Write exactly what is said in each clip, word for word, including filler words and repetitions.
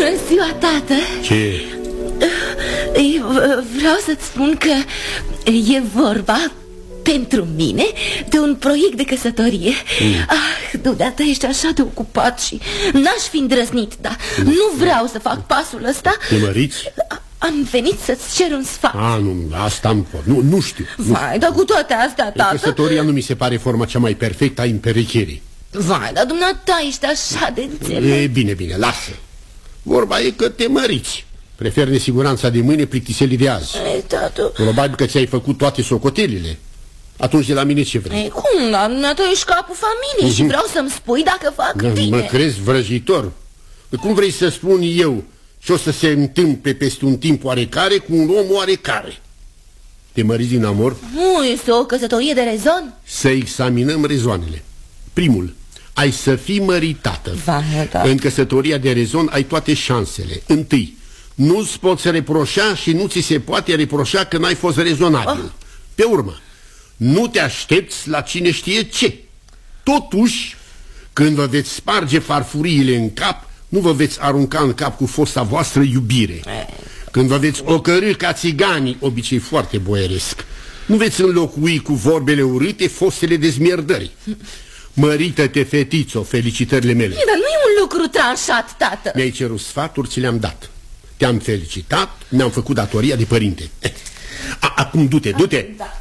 Bună ziua, tată. Ce? Vreau să-ți spun că e vorba, pentru mine, de un proiect de căsătorie. mm. Ah, dumneata ești așa de ocupat și n-aș fi îndrăznit, dar mm. nu vreau să fac pasul ăsta. Te măriți? Am venit să-ți cer un sfat. A, nu, asta nu pot, nu, nu știu. Vai, dar cu toate astea, tată, căsătoria nu mi se pare forma cea mai perfectă a împerecherii. Vai, dar dumneata ești așa de înțeles. E, bine, bine, lasă. Vorba e că te măriți. Prefer nesiguranța de mâine plictiselii de azi. Ei, tată. Probabil că ți-ai făcut toate socotelile. Atunci de la mine ce vrei? Ei, cum? Dar dumneata ești capul familiei uh-huh. și vreau să-mi spui dacă fac da, bine. Mă crezi vrăjitor? Cum vrei să spun eu ce o să se întâmple peste un timp oarecare cu un om oarecare? Te măriți din amor? Nu este o căsătorie de rezon? Să examinăm rezoanele. Primul, ai să fii măritată. Va, da. În căsătoria de rezon ai toate șansele. Întâi, nu-ți poți reproșa și nu ți se poate reproșa că n-ai fost rezonabil. Oh. Pe urmă, nu te aștepți la cine știe ce. Totuși, când vă veți sparge farfuriile în cap, nu vă veți arunca în cap cu fosta voastră iubire. Când vă veți ocărî ca țiganii, obicei foarte boieresc, nu veți înlocui cu vorbele urâte fostele dezmierdări. Mărită-te, fetițo, felicitările mele. Dar nu e un lucru tranșat, tată. Mi-ai cerut sfaturi, ți le-am dat. Te-am felicitat, mi-am făcut datoria de părinte. A, Acum du-te, du-te. Da.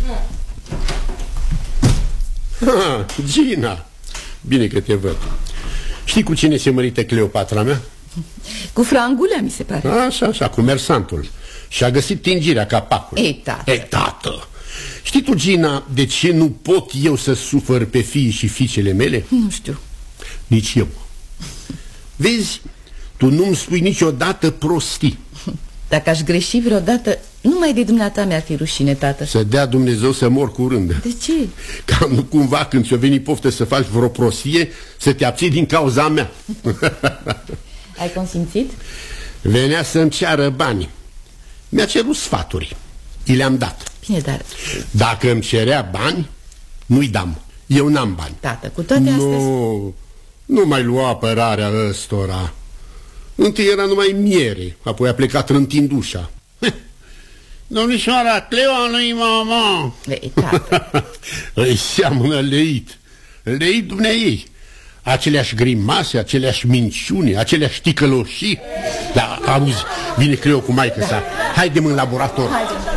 Ah, Gina, bine că te văd. Știi cu cine se mărită Cleopatra mea? Cu Frangulea, mi se pare. Așa, așa, cu mersantul. Și-a găsit tingirea capacului. Ei, tată. Ei, tată. Știi tu, Gina, de ce nu pot eu să sufăr pe fiii și fiicele mele? Nu știu. Nici eu. Vezi, tu nu-mi spui niciodată prostii. Dacă aș greși vreodată, numai de dumneata mi-ar fi rușine, tată. Să dea Dumnezeu să mor curând. De ce? Ca nu cumva când ți-o veni poftă să faci vreo prostie, să te abții din cauza mea. Ai consimțit? Venea să-mi ceară bani. Mi-a cerut sfaturi. I le-am dat. Bine, dar... Dacă îmi cerea bani, nu-i dam. Eu n-am bani. Tată, cu toate astea... Nu, nu mai lua apărarea ăstora. Întâi era numai miere, apoi a plecat rântind ușa. Domnișoara Cleo lui mama. Ei, tată. Îi seamănă leit. Leit dumneaei. Aceleași grimase, aceleași minciuni, aceleași ticăloșii. Da, auzi, vine Cleo cu maică sa. Haide-mă în laborator.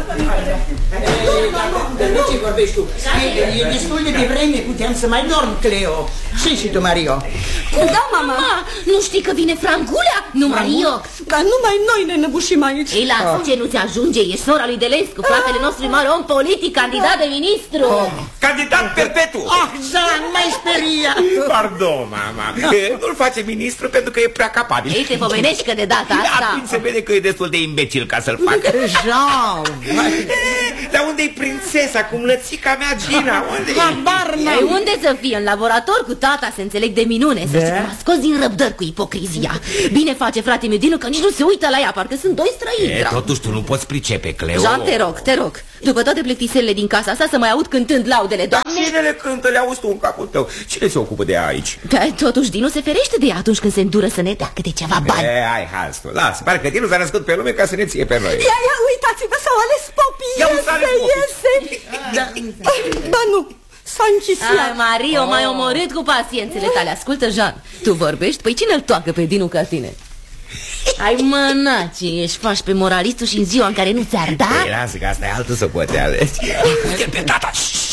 De ce vorbești tu? E, e destul de devreme, puteam să mai dorm, Cleo. Și și tu, Mario. Da, mama. Nu știi că vine Frangulea? Nu, Mario. Dar numai noi ne năbușim aici. Ei, lasă, oh. ce nu ți ajunge? E sora lui Delescu, fratele nostru mare om politic, candidat de ministru. Oh. Candidat perpetu. Ah, da, mai speria. Pardon, mama. Nu-l face ministru pentru că e prea capabil. Ei, te pomenești că de data asta... Atunci se vede că e destul de imbecil ca să-l facă. Jean. Dar unde-i prințesa, cum lățica mea, Gina? Unde-i? Ei, unde să fie? În laborator cu tata se înțeleg de minune. Să știi, m-a scos din răbdări cu ipocrizia. Bine face frate meu Dinu că nici nu se uită la ea, parcă sunt doi străini. E, totuși tu nu poți pricepe, Cleo. Jean, te rog, te rog, după toate plictiselele din casa asta, să mai aud cântând laudele, doamne. Cine le cântă? Le auzi tu în capul tău. Cine se ocupă de ea aici? Da, totuși Dinu se ferește de ea atunci când se îndură să ne dea câte ceva bani. E, hai, hastul, lasă, pare că Dinu s-a născut pe lume ca să ne ție pe noi. Ia, ia, uitați-vă, s-au ales popii. Iese, iese. Ba nu, s-a închis ea. Ai, Mario, oh. m-ai omorât cu paciențele tale. Ascultă, Jean, tu vorbești? Păi cine-l toacă pe Dinu ca tine? Ai, mănaci, ești faci pe moralistul și în ziua în care nu ți-ar da? Ei, lasă că asta e altă socoteală. Uite pe tata.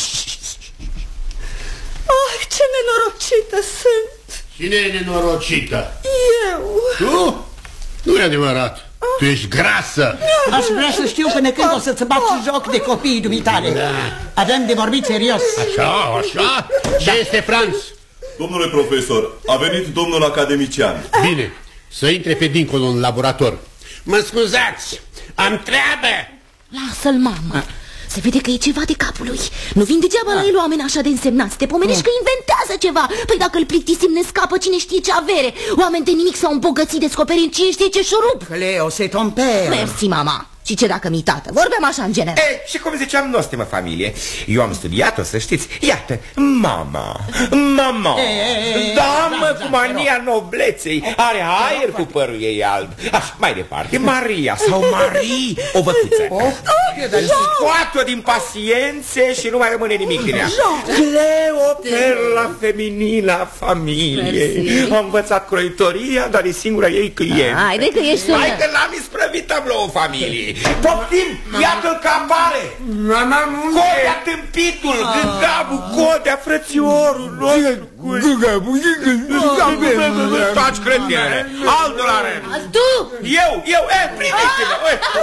Ah, ce nenorocită sunt. Cine e nenorocită? Eu. Tu? Nu e adevărat. Tu ești grasă. Aș vrea să știu până când o să-ți bați joc de copiii dumitale. Da. Avem de vorbit serios. Așa, așa. Ce este, Franz? Domnule profesor, a venit domnul academician. Bine, să intre pe dincolo în laborator. Mă scuzați, am treabă. Lasă-l, mamă. Se vede că e ceva de capul lui. Nu vin degeaba la el oameni așa de însemnați. Te pomenești că inventează ceva. Păi dacă îl plictisim ne scapă cine știe ce avere. Oameni de nimic s-au îmbogățit descoperind cine știe ce șurub. Cleo, se tompe. Mersi, mama. Și ce dacă mi tată? Vorbeam așa în general. E, și cum ziceam, nu suntem familie. Eu am studiat-o, să știți. Iată, mama, mama. Da, mă, cu mania nobleței. Are aer cu părul ei alb. Așa, mai departe, Maria sau Marie, o văcuță. Scoate-o din paciențe și nu mai rămâne nimic din ea. Cleo, perla feminină a familiei. Am învățat croitoria, dar e singura ei clientă. Haide că ești sună. Hai că l-am isprăvit tablou familiei. Poftim, iată-l că apare. Codea tâmpitul, Gângabu, Codea, frățiorul nostru. Taci, cretine, altul are. Tu? Eu, eu, e, primiți-mă.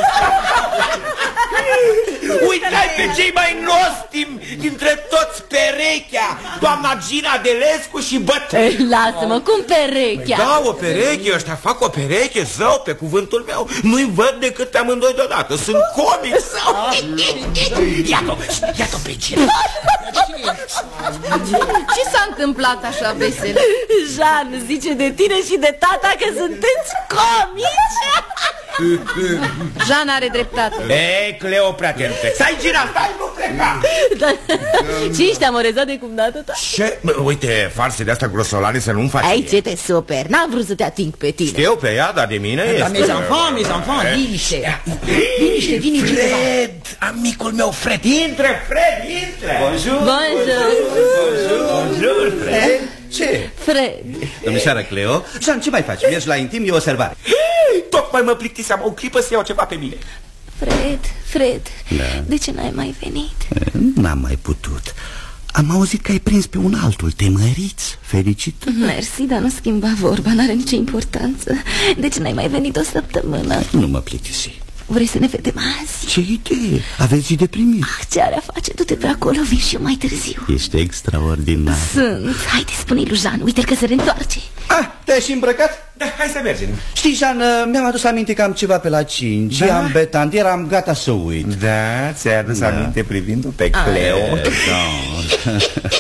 Uite-ai pe cei mai nostimi dintre toți perechea, doamna Gina Delescu și bătrân. Lasă-mă, cum perechea? Da, o pereche, ăștia fac o pereche, zău, pe cuvântul meu. Nu-i văd decât pe amândoi deodată. Sunt comic, zău. Iată-o, iată-o pe Gina. Ce s-a întâmplat așa vesel? Jean zice de tine și de tata că sunteți comici. Jean are dreptate. Ei, Cleo, prea te nu plec. Stai, Gina, stai, nu pleca. Și ești amorezat de cumnată ta? Ce? Uite, farse de-astea grosolane să nu-mi faci. Ai, ce te super, n-am vrut să te ating pe tine. Știu pe ea, dar de mine este. Dar mes enfants, mes enfants, liniște. Liniște, vine cineva. Fred, amicul meu, Fred. Intră, Fred, intră. Bonjour. Bonjour. Bonjour, Fred. Ce? Fred. Domnișoară Cleo, Jean, ce mai faci? Mergi la intim, e o observare. Tocmai mă plictiseam, o clipă să iau ceva pe mine. Fred, Fred, da. De ce n-ai mai venit? N-am mai putut. Am auzit că ai prins pe un altul, te măriți. Fericit? Mersi, dar nu schimba vorba, n-are nicio importanță. De ce n-ai mai venit o săptămână? Nu mă plictisi. Vrei să ne vedem azi? Ce idee? Aveți zi de primit. Ah, ce are a face? Du-te pe acolo, vin și eu mai târziu. Ești extraordinar. Sunt. Haide, spune-i lui Jean, uite că se reîntoarce. Ah, te-ai și îmbrăcat? Da, hai să mergem. Știi, Jean, mi-am adus aminte că am ceva pe la cinci. Da? Am betant, eram gata să uit. Da, ți-ai adus da. aminte privindu pe Cleo. Da.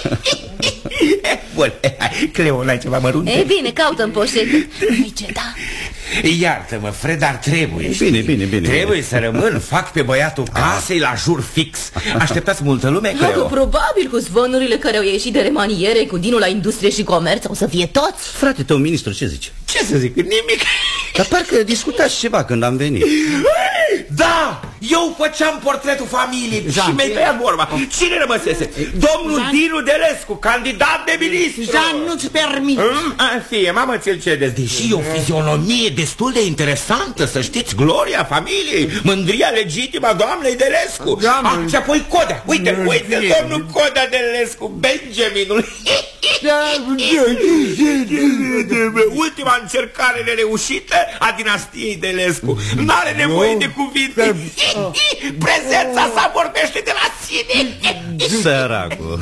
Bun, hai, Cleo, n-ai ceva mărunt? E bine, caută în poșetă. Nu-i ce, da. Iartă-mă, Fred, dar trebuie. Bine, bine, bine. Trebuie să rămân, fac pe băiatul casei la jur fix. Așteptați multă lume, Cleo? Că probabil cu zvonurile care au ieșit de remaniere, cu Dinu la industrie și comerț, o să fie toți. Frate tău, ministru, ce zice? Ce să zic? Nimic. Dar parcă discutați ceva când am venit. Da, eu făceam portretul familiei și mi-ai tăiat vorba. Cine rămăsese? Domnul Jean... Dinu Delescu, candidat de ministru. Jean, nu-ți permit. mm? Fie, mamă, ți-l cedeți. Deși e o fizionomie destul de interesantă, să știți, gloria familiei, mândria legitimă a doamnei Delescu. Ah, și apoi Codea, uite, uite, domnul Codea Delescu, Benjaminul. Ultima încercare nereușită a dinastiei Delescu. N-are nevoie de cuvinte. Prezența sa vorbește de la sine. Săracul.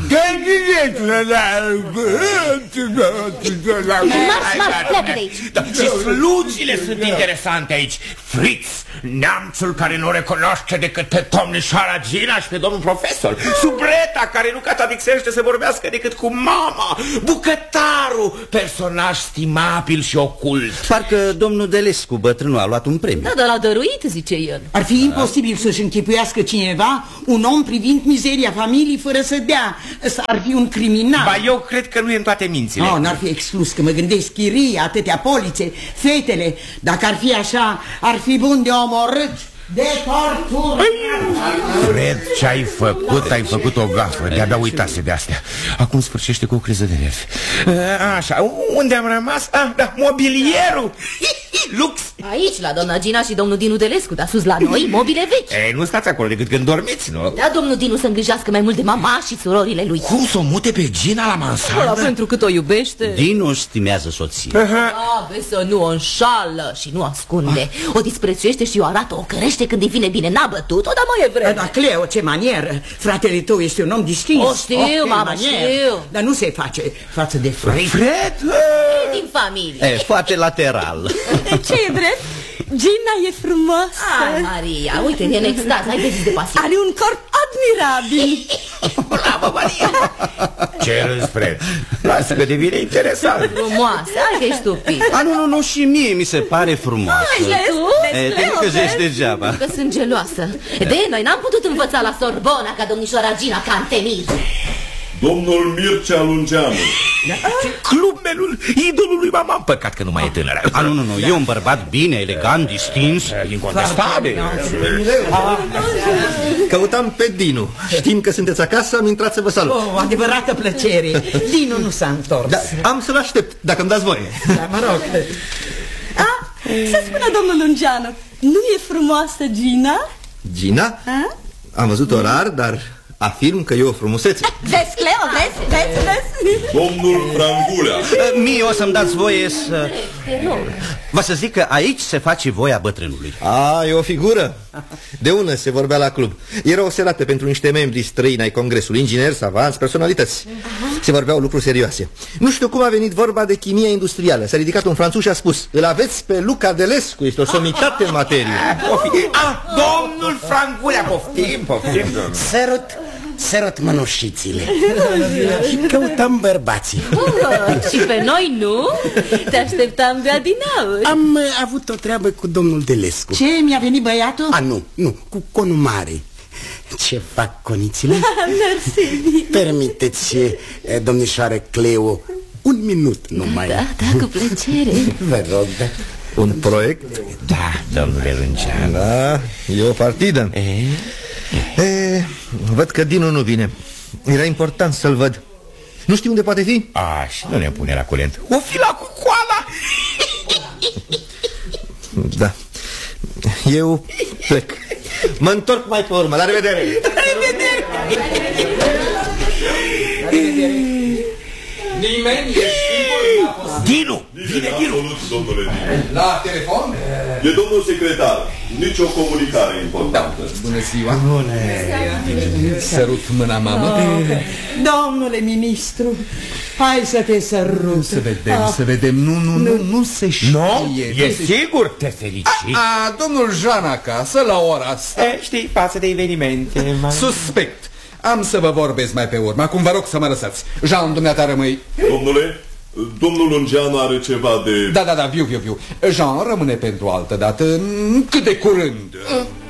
Marș, marș, pleacă de aici. Da, și slugile sunt interesante aici. Fritz, neamțul care nu recunoaște decât pe domnișoara Gina și pe domnul profesor. Subreta, care nu catadixește să vorbească decât cu mama. Bucătarul, personaj stimabil și ocult. Parcă domnul Delescu, bătrânul, a luat un premiu. Da, dar l-a dăruit, zice el. Ar fi imposibil să-și închipuiască cineva un om privind mizeria familiei fără să dea. Ăsta ar fi un criminal. Ba, eu cred că nu e în toate mințile. No, n-ar fi exclus, că mă gândesc chirii, atâtea polițe, fetele. Dacă ar fi așa, ar fi bun de omorât, de tortură. Fred, ce-ai făcut? Ai făcut o gafă. De-abia uitase de astea. Acum sfârșește cu o criză de nervi. Așa, unde am rămas? Ah, da, mobilierul. Lux. Aici, la doamna Gina și domnul Dinu Delescu, dar sus la noi, mobile vechi. Ei, nu stați acolo decât când dormiți, nu? Da, domnul Dinu să îngrijească mai mult de mama și surorile lui. Cum să o mute pe Gina la mansardă? Ăla pentru cât o iubește. Dinu stimează soția. Da, vezi să nu o înșală și nu o ascunde. O disprețuiește și o arată, o cărește când îi vine bine. N-a bătut-o, dar mai e vreme. Da, Cleo, ce manieră. Fratele tău este un om distins. O știu, oh, mama, știu. Dar nu se face față de Fred. Fred? Din familie. E, foarte lateral. Ce e drept? Gina e frumoasă. Ai, Maria, uite, e în extaz, hai vezi de pasiune. Are un corp admirabil. Bravo, Maria. Ce râzi, Fred? Lasă că devine interesant. Frumoasă, hai că ești stupid. A, nu, nu, nu, și mie mi se pare frumoasă. De vezi, Te necăjești degeaba. Că sunt geloasă. De, noi n-am putut învăța la Sorbona ca domnișoara Gina Cantemir. Domnul Mircea Lungeanu. Clubmelul, idolul lui mama. Păcat că nu mai e tânără. A, nu, nu, nu, e un bărbat bine, elegant, distins. Incontestabil. Căutam pe Dinu. Știm că sunteți acasă, am intrat să vă salut. O, adevărată plăcere. Dinu nu s-a întors. Da, am să-l aștept, dacă îmi dați voie. Da, mă rog. A, să spună domnul Lungeanu, nu e frumoasă Gina? Gina? A? Am văzut-o rar, dar afirm că e o frumusețe. Vezi, Cleo, vezi, vezi, vezi? Domnul Frangulea. Mie o să-mi dați voie să... Vă să zic că aici se face voia bătrânului. A, e o figură. De ună se vorbea la club. Era o serată pentru niște membri străini ai congresului, ingineri, savanți, personalități. Se vorbeau lucruri serioase. Nu știu cum a venit vorba de chimia industrială. S-a ridicat un franțuz și a spus: îl aveți pe Luca Delescu, este o somitate în materie. Ah, domnul Frangulea, poftim, poftim. Sărut, sărut mănușițile. Căutam bărbații. Oh, și pe noi nu? Te așteptam de adinauri. Am uh, avut o treabă cu domnul Delescu. Ce, mi-a venit băiatul? A, nu, nu, cu conul mare. Ce fac conițile? Mersi. Permiteți, eh, domnișoară Cleo, un minut numai. Da, da, cu plăcere. Vă rog, da. Un proiect? Da, domnule Lungeanu. Da, e o partidă. E? E, văd că Dinu nu vine. Era important să-l văd. Nu știu unde poate fi? A, și nu ne pune la curent. O fi la cu coala. Da. Eu plec. Mă întorc mai pe urmă. La revedere. La revedere. La revedere. Nimeni e sigur. Dinu, vine Dinu. Absolut, domnule Dinu. La telefon? E domnul secretar. Nici o comunicare importantă. Bună ziua. Bună. Sărut mâna, mamă. Domnule ministru, hai să te sărut. Să vedem, ah. să vedem. Nu, nu, nu, nu se știe. Nu? E sigur? Te felicit. A, a, domnul Jean acasă, la ora asta. E, știi, față de evenimente. Suspect. Am să vă vorbesc mai pe urmă. Acum vă rog să mă lăsați. Jean, dumneata rămâi. Domnule, domnul Lungeanu are ceva de... Da, da, da, viu, viu, viu. Jean rămâne pentru altă dată, cât de curând.